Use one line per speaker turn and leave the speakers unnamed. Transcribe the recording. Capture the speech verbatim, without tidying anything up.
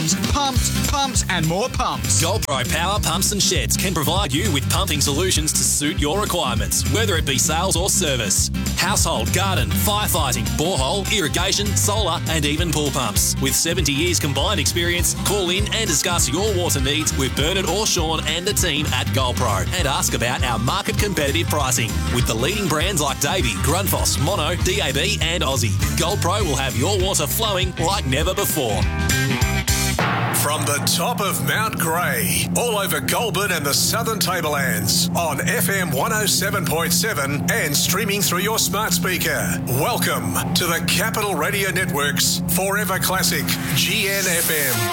stations. Pumped, pumped and more pumped.
GoldPro Power Pumps and Sheds can provide you with pumping solutions to suit your requirements, whether it be sales or service. Household, garden, firefighting, borehole, irrigation, solar and even pool pumps. With seventy years combined experience, call in and discuss your water needs with Bernard or Sean and the team at GoldPro and ask about our market competitive pricing. With the leading brands like Davey, Grundfos, Mono, D A B and Aussie, GoldPro will have your water flowing like never before.
From the top of Mount Grey, all over Goulburn and the Southern Tablelands, on F M one oh seven point seven and streaming through your smart speaker. Welcome to the Capital Radio Network's Forever Classic G N F M.